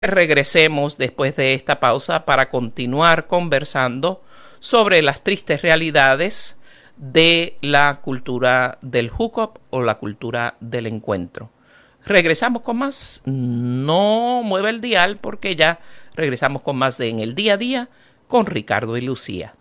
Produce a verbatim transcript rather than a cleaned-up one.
Regresemos después de esta pausa para continuar conversando sobre las tristes realidades de la cultura del hookup o la cultura del encuentro. Regresamos con más. No mueva el dial porque ya regresamos con más de En el Día a Día con Ricardo y Lucía.